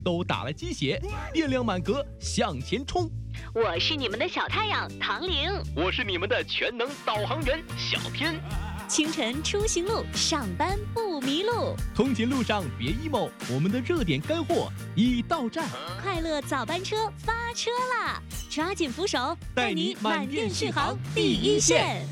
都打了鸡血，电量满格向前冲。 我是你们的小太阳唐玲， 我是你们的全能导航员小天。 清晨出行路，上班不迷路， 通勤路上别 emo， 我们的热点干货已到站。 快乐早班车发车啦！抓紧扶手， 带你满电续航第一线。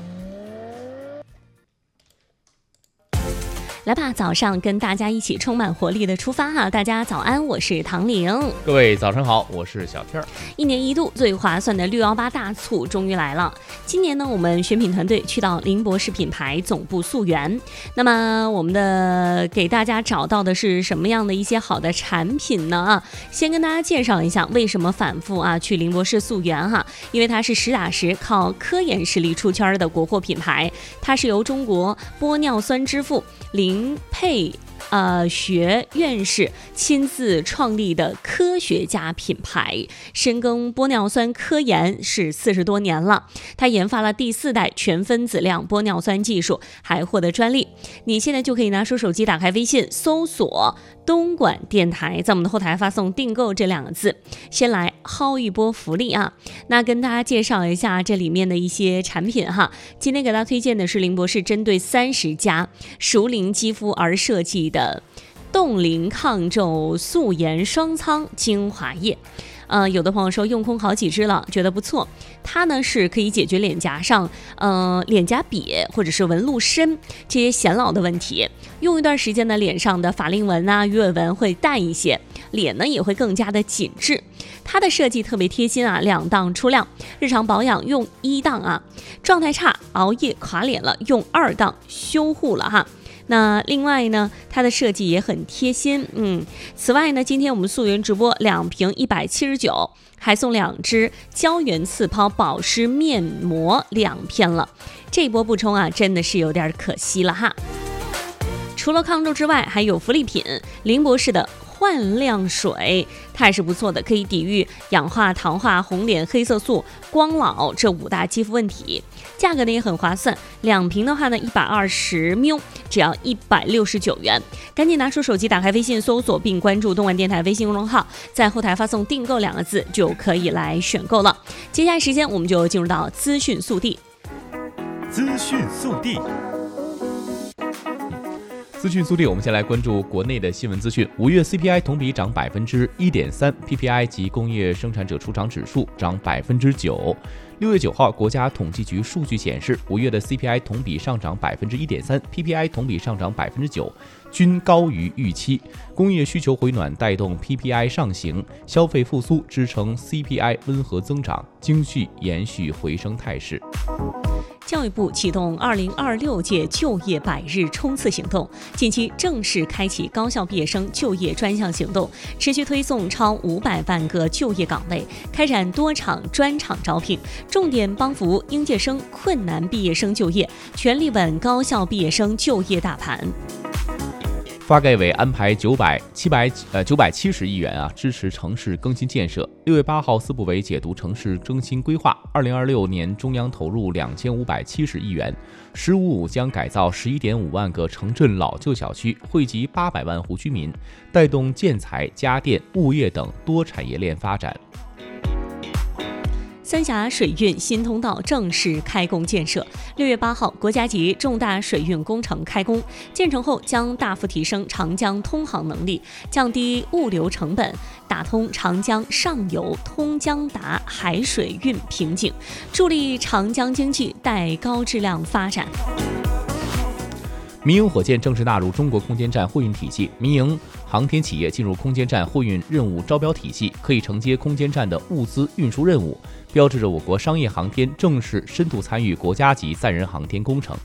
来吧，早上跟大家一起充满活力的出发哈！大家早安，我是唐玲。 各位早上好，我是小天儿。 一年一度最划算的618大促终于来了。今年呢，我们选品团队去到林博士品牌总部溯源。那么我们的给大家找到的是什么样的一些好的产品呢？先跟大家介绍一下为什么反复去林博士溯源哈，因为它是实打实靠科研实力出圈的国货品牌，它是由中国玻尿酸之父林佩学院士亲自创立的科学家品牌，深耕玻尿酸科研是40多年了。他研发了第4代全分子量玻尿酸技术，还获得专利。你现在就可以拿出手机，打开微信，搜索东莞电台，在我们的后台发送订购这2个字，先来薅一波福利啊！那跟大家介绍一下这里面的一些产品哈。今天给大家推荐的是林博士针对30家熟龄肌肤而设计的冻龄抗皱素颜双仓精华液。有的朋友说用空好几支了，觉得不错。它呢是可以解决脸颊上脸颊瘪或者是纹路深这些显老的问题。用一段时间呢，脸上的法令纹鱼尾纹会淡一些，脸呢也会更加的紧致。它的设计特别贴心2档出量，日常保养用1档状态差熬夜垮脸了用2档修护了哈。那另外呢，它的设计也很贴心。此外呢，今天我们溯源直播2瓶179，还送2支胶原刺抛保湿面膜2片了。这波不冲真的是有点可惜了哈。除了抗皱之外，还有福利品，林博士的焕亮水，它也是不错的，可以抵御氧化、糖化、红脸、黑色素、光老这5大肌肤问题。价格呢也很划算，2瓶的话呢120 ml 只要169元。赶紧拿出手机，打开微信搜索并关注东莞电台微信公众号，在后台发送订购2个字就可以来选购了。接下来时间我们就进入到资讯速递。 资讯速递，我们先来关注国内的新闻资讯。5月 CPI 同比涨 1.3%， PPI 及工业生产者出厂指数涨 9%。6月9号，国家统计局数据显示，5月的 CPI 同比上涨 1.3%， PPI 同比上涨 9%， 均高于预期。工业需求回暖带动 PPI 上行，消费复苏支撑 CPI 温和增长，经济延续回升态势。 教育部启动2026届就业100日冲刺行动，近期正式开启高校毕业生就业专项行动，持续推送超500万个就业岗位，开展多场专场招聘，重点帮扶应届生、困难毕业生就业，全力稳高校毕业生就业大盘。 发改委安排970亿元支持城市更新建设。6月8号，4部委解读城市更新规划。2026年中央投入2570亿元，15将改造11.5万个城镇老旧小区，惠及800万户居民，带动建材、家电、物业等多产业链发展。 三峡水运新通道正式开工建设。6月8号，国家级重大水运工程开工，建成后将大幅提升长江通航能力，降低物流成本，打通长江上游通江达海水运瓶颈，助力长江经济带高质量发展。 民营火箭正式纳入中国空间站货运体系，民营航天企业进入空间站货运任务招标体系，可以承接空间站的物资运输任务，标志着我国商业航天正式深度参与国家级载人航天工程。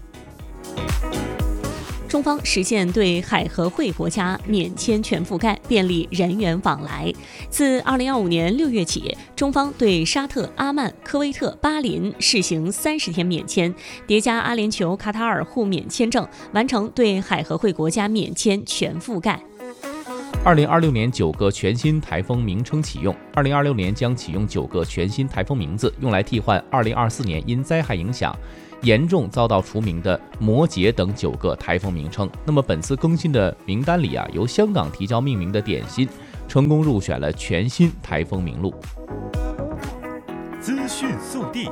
中方实现对海合会国家免签全覆盖，便利人员往来。自2025年6月起，中方对沙特、阿曼、科威特、巴林试行30天免签，叠加阿联酋、卡塔尔互免签证，完成对海合会国家免签全覆盖。 2026年9个全新台风名称启用，2026年将启用9个全新台风名字，用来替换2024年因灾害影响严重遭到除名的摩羯等9个台风名称。那么本次更新的名单里由香港提交命名的点心成功入选了全新台风名录。 资讯速递。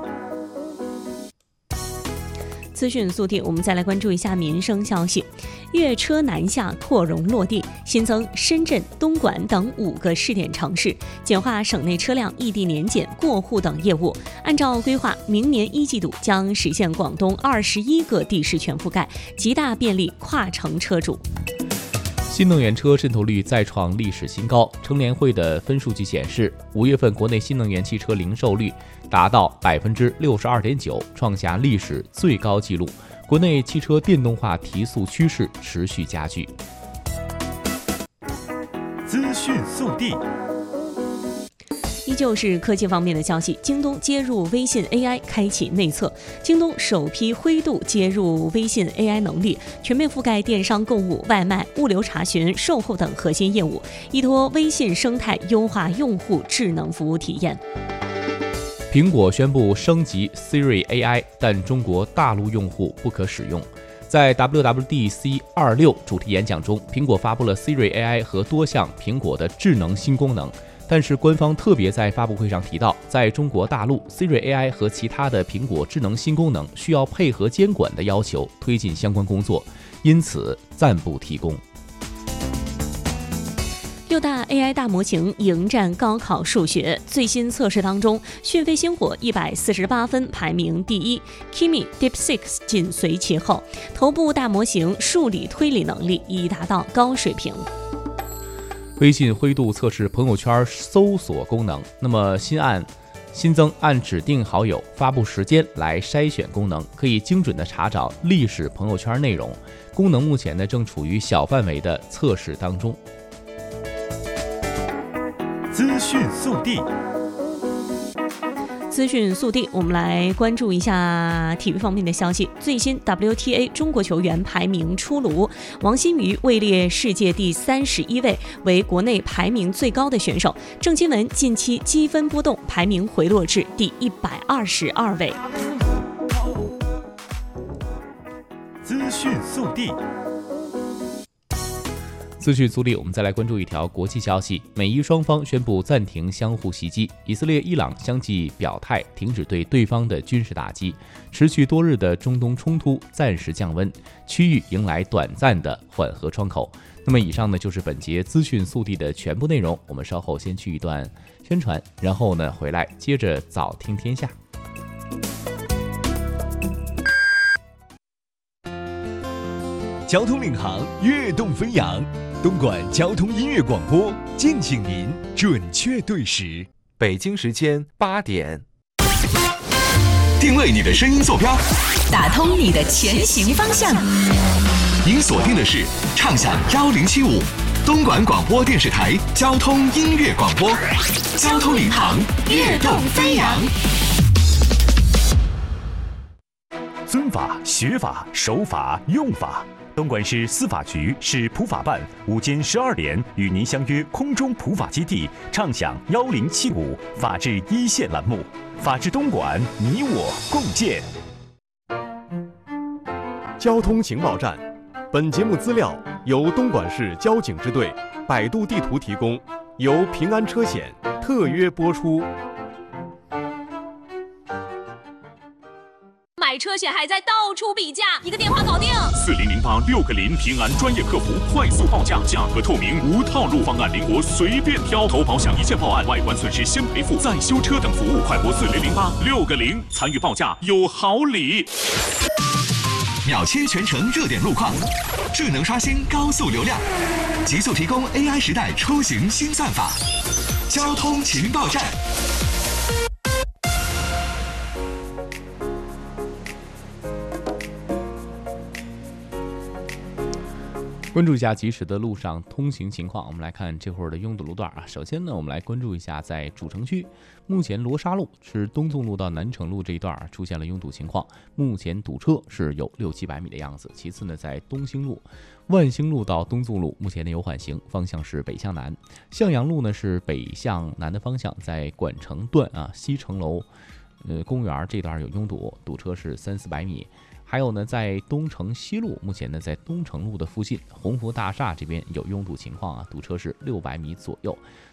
资讯速递，我们再来关注一下民生消息。粤车南下扩容落地，新增深圳、东莞等5个试点城市，简化省内车辆异地年检、过户等业务。按照规划，明年1季度将实现广东21个地市全覆盖，极大便利跨城车主。 新能源车渗透率再创历史新高。乘联会的分数据显示，5月份国内新能源汽车零售率达到62.9%，创下历史最高纪录。国内汽车电动化提速趋势持续加剧。 资讯速递。 依旧是科技方面的消息，京东接入微信 AI 开启内测，京东首批灰度接入微信 AI 能力，全面覆盖电商购物、外卖、物流查询、售后等核心业务，依托微信生态优化用户智能服务体验。 苹果宣布升级 Siri AI， 但中国大陆用户不可使用。在 WWDC 26主题演讲中，苹果发布了 Siri AI 和多项苹果的智能新功能。但是官方特别在发布会上提到，在中国大陆 Siri AI 和其他的苹果智能新功能需要配合监管的要求推进相关工作，因此暂不提供。 6大 AI 大模型迎战高考数学，最新测试当中，讯飞星火148分排名第一 ，Kimi DeepSeek 紧随其后。头部大模型数理推理能力已达到高水平。 微信灰度测试朋友圈搜索功能，那么新增按指定好友、发布时间来筛选功能，可以精准的查找历史朋友圈内容。功能目前正处于小范围的测试当中。 资讯速递。 资讯速递，我们来关注一下体育方面的消息。最新 WTA 中国球员排名出炉，王欣瑜位列世界第31位，为国内排名最高的选手。郑钦文近期积分波动，排名回落至第122位。 资讯速递。 资讯速递，我们再来关注一条国际消息：美伊双方宣布暂停相互袭击，以色列、伊朗相继表态停止对对方的军事打击，持续多日的中东冲突暂时降温，区域迎来短暂的缓和窗口。那么以上呢就是本节资讯速递的全部内容，我们稍后先去一段宣传，然后呢回来接着早听天下。 交通领航，跃动飞扬。东莞交通音乐广播，敬请您准确对时。 北京时间8点。 定位你的声音坐标， 打通你的前行方向。 您锁定的是畅享1075，东莞广播电视台交通音乐广播，交通领航，跃动飞扬。 尊法、学法、守法、用法。东莞市司法局市普法办午间12点与您相约空中普法基地，畅享1075法治一线栏目，法治东莞，你我共建。 交通情报站，本节目资料由东莞市交警支队、百度地图提供，由平安车险特约播出。 买车险还在到处比价，一个电话搞定。 4008-6个0平安专业客服，快速报价，价格透明，无套路方案，灵活随便挑。投保享一键报案，外观损失先赔付，再修车等服务。快拨4008-6个0，参与报价有好礼。 秒切全程热点路况，智能刷新高速流量，极速提供 AI 时代出行新算法。交通情报站。 关注一下及时的路上通行情况，我们来看这会儿的拥堵路段啊。首先呢，我们来关注一下在主城区，目前罗沙路是东纵路到南城路这一段出现了拥堵情况，目前堵车是有600-700米的样子。其次呢，在东兴路、万兴路到东纵路目前呢有缓行，方向是北向南。向阳路呢是北向南的方向，在管城段西城楼公园这段有拥堵，堵车是300-400米。 还有呢，在东城西路，目前呢在东城路的附近，鸿福大厦这边有拥堵情况啊，堵车是600米左右。